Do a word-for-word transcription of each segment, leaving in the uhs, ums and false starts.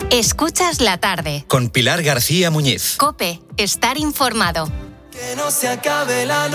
Escuchas la tarde. Con Pilar García Muñiz. COPE. Estar informado. Que no se acabe la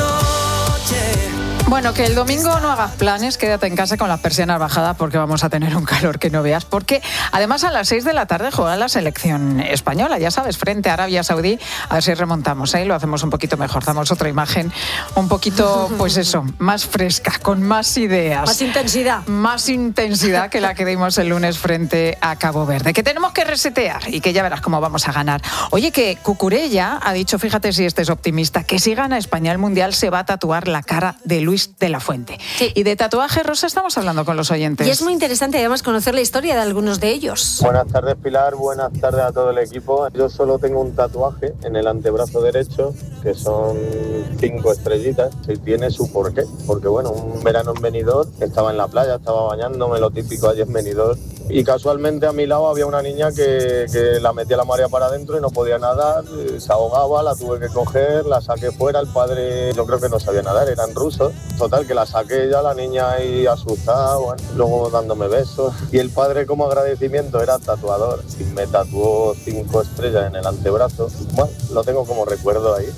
noche. Bueno, que el domingo no hagas planes, quédate en casa con las persianas bajadas porque vamos a tener un calor que no veas. Porque además a las seis de la tarde juega la selección española, ya sabes, frente a Arabia Saudí. A ver si remontamos, ¿eh? Lo hacemos un poquito mejor, damos otra imagen un poquito, pues eso, más fresca, con más ideas. Más intensidad. Más intensidad que la que dimos el lunes frente a Cabo Verde. Que tenemos que resetear y que ya verás cómo vamos a ganar. Oye, que Cucurella ha dicho, fíjate si este es optimista, que si gana España el Mundial se va a tatuar la cara de Luis de la Fuente. Sí. Y de tatuaje, Rosa, estamos hablando con los oyentes. Y es muy interesante además conocer la historia de algunos de ellos. Buenas tardes, Pilar, buenas tardes a todo el equipo. Yo solo tengo un tatuaje en el antebrazo derecho, que son cinco estrellitas, y tiene su porqué. Porque bueno, un verano en Benidorm, estaba en la playa, estaba bañándome, lo típico allí en Benidorm, y casualmente a mi lado había una niña que, que la metía la marea para adentro y no podía nadar, se ahogaba, la tuve que coger, la saqué fuera, el padre yo creo que no sabía nadar, eran rusos. Total, que la saqué ya, la niña ahí asustada, bueno, luego dándome besos. Y el padre, como agradecimiento, era tatuador y me tatuó cinco estrellas en el antebrazo. Bueno, lo tengo como recuerdo ahí.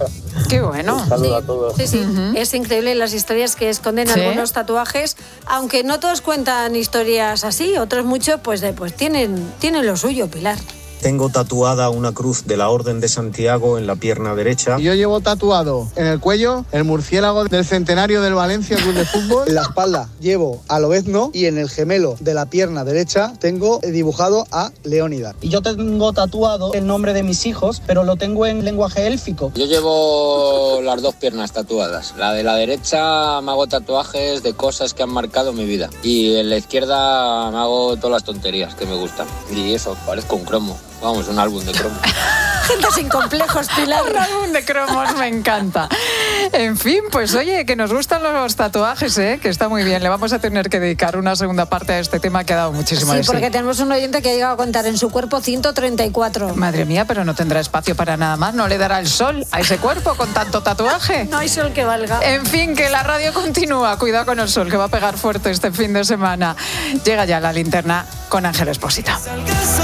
Qué bueno. Un saludo Sí, a todos. sí, sí. Uh-huh. Es increíble las historias que esconden ¿Sí? algunos tatuajes, aunque no todos cuentan historias así, otros muchos pues, de, pues tienen, tienen lo suyo, Pilar. Tengo tatuada una cruz de la Orden de Santiago en la pierna derecha. Yo llevo tatuado en el cuello el murciélago del centenario del Valencia Club de Fútbol. En la espalda llevo a Lobezno y en el gemelo de la pierna derecha tengo dibujado a Leónidas. Y yo tengo tatuado el nombre de mis hijos, pero lo tengo en lenguaje élfico. Yo llevo las dos piernas tatuadas. La de la derecha me hago tatuajes de cosas que han marcado mi vida. Y en la izquierda me hago todas las tonterías que me gustan. Y eso, parezco un cromo. Vamos, un álbum de cromos. Gente sin complejos, Pilar. Un álbum de cromos, me encanta. En fin, pues oye, que nos gustan los tatuajes, ¿eh? Que está muy bien. Le vamos a tener que dedicar una segunda parte a este tema que ha dado muchísimo Sí, de sí. porque tenemos un oyente que ha llegado a contar en su cuerpo ciento treinta y cuatro. Madre mía, pero no tendrá espacio para nada más. No le dará el sol a ese cuerpo con tanto tatuaje. No hay sol que valga. En fin, que la radio continúa. Cuidado con el sol, que va a pegar fuerte este fin de semana. Llega ya la linterna con Ángel Expósito.